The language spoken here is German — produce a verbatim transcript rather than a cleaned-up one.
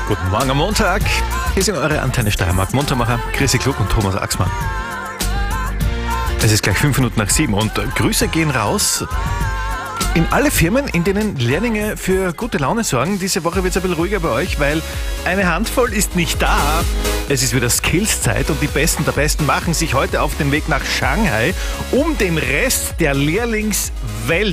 Guten Morgen am Montag. Hier sind eure Antenne Steiermark. Montabacher, Chrissy Klug und Thomas Axmann. Es ist gleich fünf Minuten nach sieben und Grüße gehen raus in alle Firmen, in denen Lehrlinge für gute Laune sorgen. Diese Woche wird es ein bisschen ruhiger bei euch, weil eine Handvoll ist nicht da. Es ist wieder Skills-Zeit und die Besten der Besten machen sich heute auf den Weg nach Shanghai, um den Rest der Lehrlingswelt